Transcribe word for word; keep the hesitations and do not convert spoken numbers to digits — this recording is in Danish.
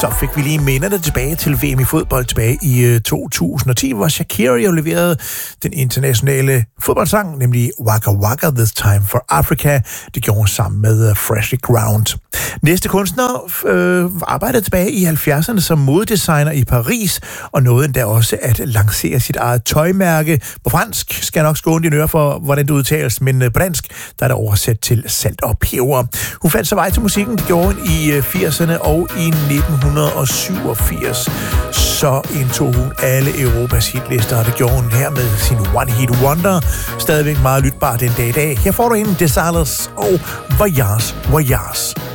Så fik vi lige minderne tilbage til V M i fodbold tilbage i to tusind og ti, hvor Shakira jo leverede den internationale fodboldsang, nemlig Waka Waka This Time for Africa. Det gjorde hun sammen med Freshly Ground. Næste kunstner øh, arbejdede tilbage i halvfjerdserne som modedesigner i Paris, og nåede endda også at lancere sit eget tøjmærke. På fransk skal jeg nok skåne dine ører for, hvordan det udtales, men på dansk, der er der oversat til salt og peber. Hun fandt sig vej til musikken, det gjorde hun i firserne og i nitten syvogfirs. Så indtog hun alle Europas hitlister, og det gjorde hun her med sin One Hit Wonder. Stadigvæk meget lytbar den dag i dag. Her får du en Desales og Voyage Voyage.